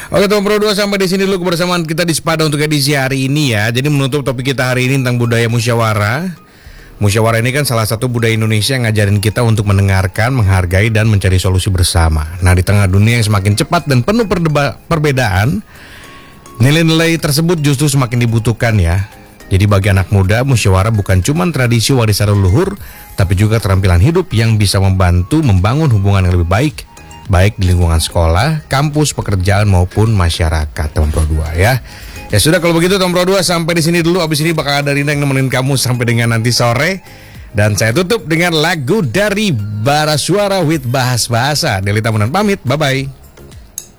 Oke teman Pro 2, sampai di sini dulu kebersamaan kita di Sepada untuk edisi hari ini ya. Jadi menutup topik kita hari ini tentang budaya musyawarah. Musyawarah ini kan salah satu budaya Indonesia yang ngajarin kita untuk mendengarkan, menghargai, dan mencari solusi bersama. Nah, di tengah dunia yang semakin cepat dan penuh perbedaan, nilai-nilai tersebut justru semakin dibutuhkan ya. Jadi bagi anak muda, musyawarah bukan cuma tradisi warisan leluhur, tapi juga keterampilan hidup yang bisa membantu membangun hubungan yang lebih baik di lingkungan sekolah, kampus, pekerjaan maupun masyarakat, teman Pro 2 ya. Ya sudah kalau begitu teman Pro 2, sampai di sini dulu. Abis ini bakal ada Rina yang nemenin kamu sampai dengan nanti sore. Dan saya tutup dengan lagu dari Bara Suara with Bahas Bahasa. Delita Munan pamit, bye bye.